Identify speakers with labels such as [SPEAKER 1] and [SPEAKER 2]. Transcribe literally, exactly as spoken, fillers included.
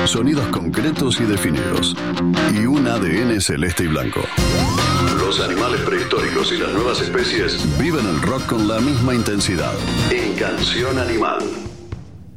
[SPEAKER 1] Sonidos concretos y definidos. Y un A D N celeste y blanco. Los animales prehistóricos y las nuevas especies viven el rock con la misma intensidad. En Canción Animal.